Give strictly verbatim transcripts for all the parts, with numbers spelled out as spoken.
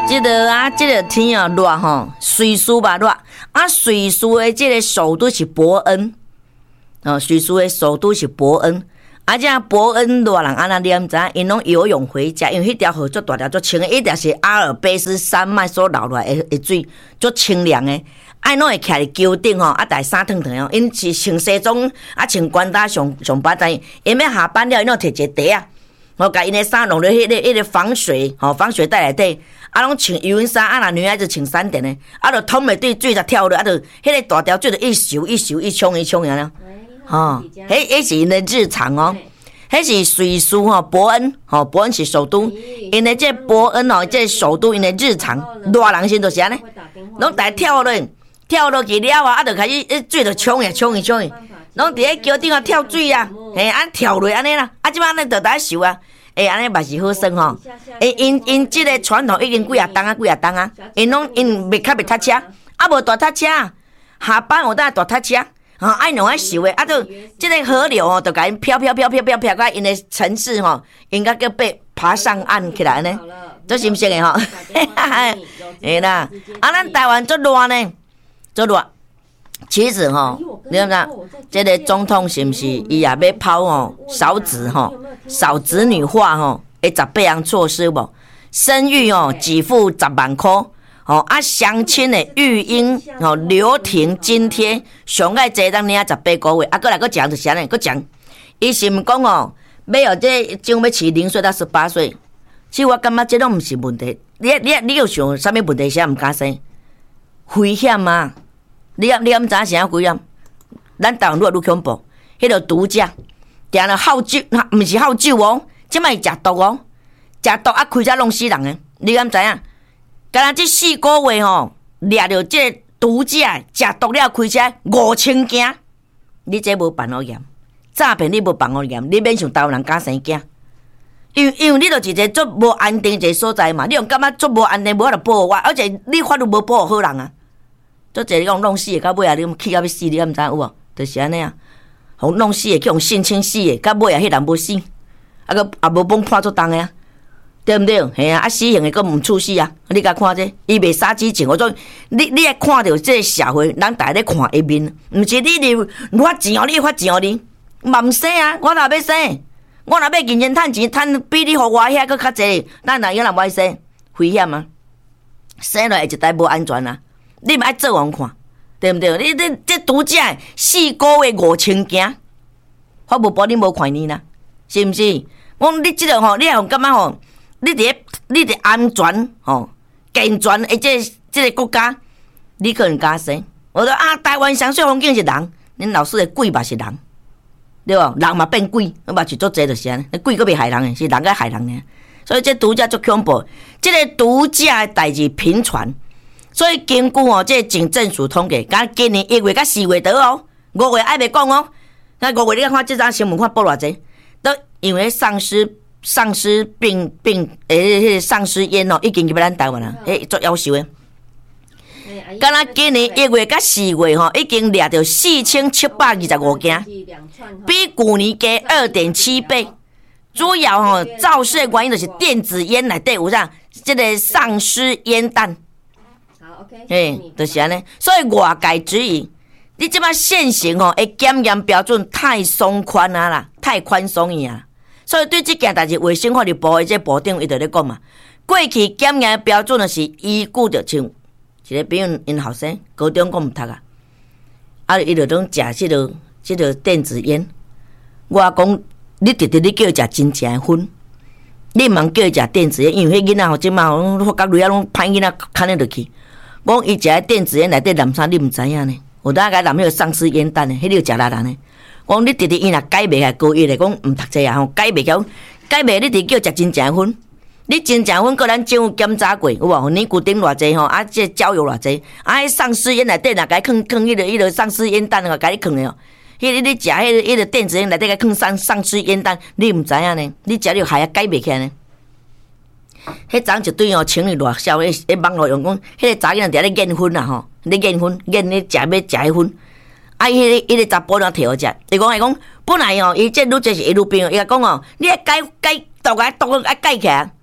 这个啊，这个天啊热吼，瑞士嘛热，啊，瑞士的这个首都是伯恩，哦，瑞士的首都是伯恩，啊，这伯恩热人安那你唔知？因拢游泳回家，因为迄条河足大条足清的，一条是阿尔卑斯山脉所流落来的的水，足清凉的。啊，拢会徛伫桥顶吼，啊，大衫脱脱哦，因是穿西装，啊，穿管搭上上班仔，因要下班了，因拢摕一个袋啊，我甲因的衫弄咧迄个迄个防水吼，防水袋内底，啊，拢穿游泳衫，啊，若女孩子穿三点的，啊，就捅袂对水就跳落，啊，就迄个大条水就一游一游一冲一冲安尼，吼，迄迄是因的日常哦。迄是瑞士吼，伯恩吼，伯恩是首都，因为这伯恩吼，这首都因的日常，热人先就是安尼，拢大跳落。跳落去了啊，啊，就开始诶，水就冲呀冲呀冲呀，拢伫咧桥顶啊跳水啊，嘿，安跳落安尼啦，啊，即摆安尼就大家受啊，诶，安尼嘛是好耍吼，诶，因因即个传统已经几啊冬啊几啊冬啊，因拢因未较袂踏车，啊无大踏车，下班有当大踏车，吼，爱弄爱受诶，啊，就即个河流吼，就甲因飘飘飘飘飘飘到因诶城市吼，应该叫爬爬上岸起来安尼，做是毋是诶吼？嘿啦，啊，咱台湾足热呢。做热，其实吼，你看看，这个总统是毋是伊也要抛吼少子吼少子女化吼的十八项措施无？生育哦给付十万块，哦啊相亲的育婴哦留停津贴，上爱坐当领十八个月，啊过来个讲就是安尼，个讲，伊是毋讲哦，要哦这将要饲零岁到十八岁，其实我感觉这拢毋是问题，你你你有想啥物问题啥毋敢生？危险啊！你你敢知影啥危险？咱台湾愈愈恐怖，迄个毒驾，定了好酒，毋是好酒哦，即摆是食毒哦，食毒啊开车弄死人诶！你敢知影？敢若即四个月吼，掠着即个毒驾，食毒了开车五千件，你这无办好严，诈骗你无办好严，你免想台湾人敢生囝，因为因为你就是一个足无安定一个所在嘛，你用感觉足无安定，无法度保护我，而且你法律无保护好人啊。做一个讲弄死的，到尾啊，你气到要死，你敢知有无？就是安尼啊，互弄死的，去互性侵死的，到尾啊，迄人无死，啊个也无帮判做重的啊，对毋对？嘿啊，啊死刑的佫毋处死啊！你甲看这，伊袂杀之前，我说你你爱看到这个社会，人大家咧看一面，毋是你你发钱哦，你发钱哦你，嘛毋生啊！我若要生，我若要认真趁钱，趁比你互我遐佫较济，咱若样人要生，危险啊！生落会一代无安全啊！你嘛爱做人看，对毋对？你你这独家四个月五千件，我无保你无看你啦，是毋是？我你即个吼，你互感觉吼，你伫你伫安全吼、健全的这这个国家，你可能敢生？我说啊，台湾上水风景是人，恁老师的鬼嘛是人，对无？人嘛变鬼，我嘛是做这就是安尼，鬼佫袂害人诶，是人在害人呢。所以这独家足恐怖，这个独家的代志频传。所以根据哦，这警政署统计，甲今年一月甲四月倒哦，五月还袂讲哦。那五月你看这张新闻，看报偌济，都因为丧尸丧尸病病诶，迄个丧尸烟哦，已经入来咱台湾啦，诶，足夭寿诶。敢若今年一月甲四月吼，已经掠到四千七百二十五件，比去年加二点七倍。主要吼肇事原因就是电子烟内底有啥，这个丧尸烟弹。诶，就是安尼，所以外界质疑，你即摆现行吼，诶检验标准太松宽啊啦，太宽松伊啊，所以对即件代志，卫生法律部的这部长伊就咧讲嘛，过去检验标准就是依据着像一个比如因后生高中讲毋读啊，啊伊就拢食即个即个电子烟，我讲你直直你叫伊食真正的薰，你茫叫伊食电子烟，因为迄囡仔吼即摆吼发觉类啊拢歹囡仔牵咧落去。讲伊食电子烟内底含啥，你毋知影呢？有当甲含迄个丧尸烟弹呢，迄个食力人呢。讲你直直伊若改袂来高一咧，讲毋读册啊吼，改袂晓，改袂你直叫食真正薰，你真正薰个咱政府检查过，有无？尼古丁偌济吼，啊这焦油偌济，啊迄丧尸烟内底若甲伊囥囥迄个迄个丧尸烟弹个，甲你囥咧哦。迄个你食迄个迄个电子烟内底甲囥丧丧尸烟弹，你毋知影呢？你食了害啊改袂起来呢？迄阵一对哦，情侣热销，迄迄网络用讲，迄个查囡仔伫咧验薰啦吼，咧验薰，验咧食要食迄薰，啊，迄个迄个查甫人摕好食，伊讲伊讲，本来哦，伊这愈这是愈变，伊讲哦，你爱改改毒个毒个爱改起来，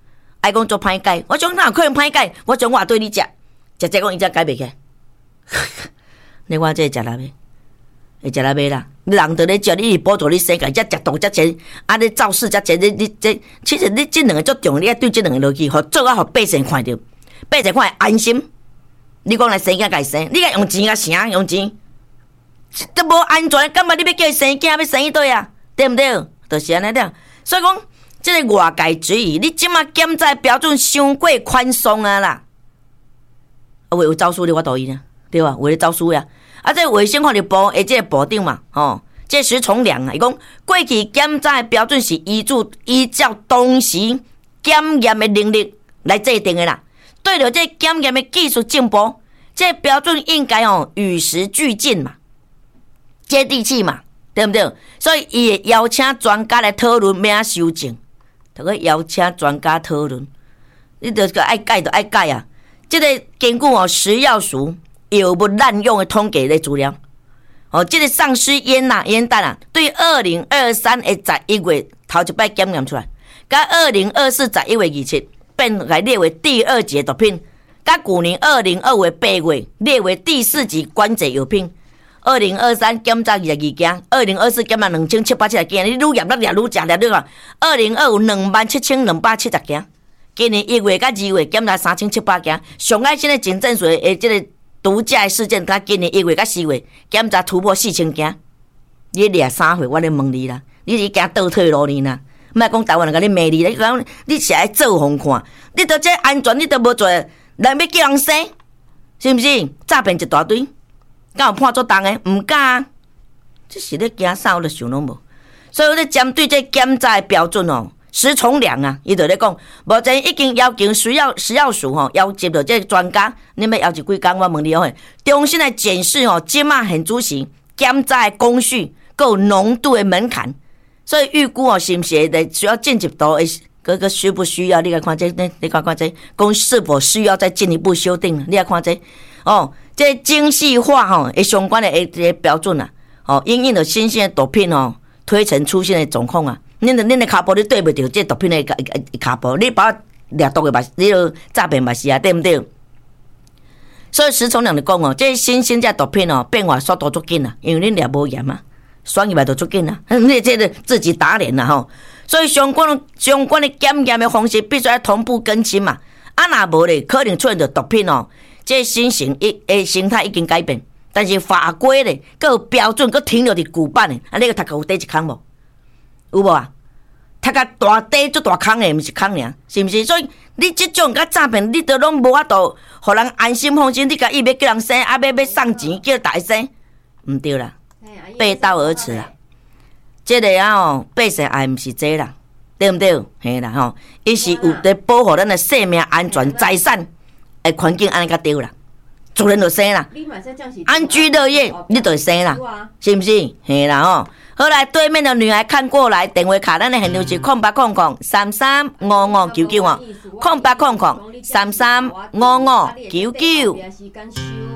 爱讲做歹改，我讲哪有可能歹改？我从我对你食，食这讲伊才改袂起来。你看这食哪袂？会食哪袂啦？人就咧食，你补助你生计，才食毒才钱，啊你造势才钱，你你这其实你这两个足重要，你爱对这两个落去，互做啊，互百姓看着，百姓看会安心。你讲来生囝家生，你该用钱啊啥？用钱，都无安全，干嘛你要叫伊生囝，要生一对啊？对不对？就是安尼了。所以讲，这个外界质疑，你即马检查标准伤过宽松啊啦！啊，为有招数的我导演啊，对吧？为了招数呀。啊，这卫生福利部诶，这个部长嘛，吼，这石崇良啊，伊讲过去检查的标准是依据依照当时检验的能力来制定的啦。对了，这检验的技术进步，这标准应该哦与时俱进嘛，接地气嘛，对不对？所以伊会邀请专家来讨论怎修正，就个邀请专家讨论，你着个爱改就爱改啊。这个根据哦食药署药物滥用的统计的资料，哦，这个丧尸烟呐、烟弹啊，对二零二三的十一月头一摆检验出来，甲二零二四十一月二七。变来列为第二级毒品，甲去年二零二五八月列为第四级管制药品。二零二三检查二十二件，二零二四检查两千七百七十件，你愈验得掠愈食掠愈啊！二零二五两万七千两百七十件，今年一月甲二月检查三千七百件。上爱现在警政署的这个毒驾事件，甲今年一月甲四月检查突破四千件。你掠三回，我咧问你啦，你是行倒退路呢啦？莫讲台湾人甲你骂你，你讲你是爱做互看，你着这安全你都无做，人要叫人生，是毋是？诈骗一大堆，敢有判做重诶？毋敢啊！这是咧惊啥？我就想拢无。所以我咧针对这检查的标准哦，石崇良啊，伊就咧讲，目前已经要求食药食药署吼，要求着这专家，你要要一几工？我问你哦，重新来检视哦，即马现主时检查的工序，佮有浓度的门槛。所以预估哦，是不是的需要进一步的？这个需不需要？你来看这，你你看看这，公是否需要再进一步修订？你来看这，哦，这精细化吼，诶，相关的诶这些标准啊，哦，因应着新鲜的毒品哦，推陈出现的状况啊，恁的恁的骹步你对不着这毒品的骹步，你把掠毒的嘛，你就诈骗嘛是啊，对不对？所以石崇良就讲哦，这新鲜这毒品哦，变化速度足紧啊，因为恁掠无严嘛。选入来就出紧啦，你这个自己打脸啦吼，所以相关的相关的检验的方式必须要同步更新嘛。啊，若无咧，可能出现着毒品哦，这新型一诶形态已经改变，但是法规咧，佮有标准，佮停留伫旧版的，啊，你个读过有第一空无？有无啊？读甲大底做大空的，毋是空尔，是毋是？所以你即种甲诈骗，你都拢无法度，互人安心放心。你甲伊要叫人生，啊，要要送钱叫大生，毋对啦。背道而驰啦，这个啊哦，百姓爱毋是这啦，对不对？嘿啦吼，伊是有在保护咱的生命安全、财产的环境，安尼甲对啦，自然就生啦，安居乐业，你就生啦，是不是？嘿啦吼，好来，对面的女孩看过来，电话卡咱的现场是空八空空三三五五九九哦，空八空空三三五五九九。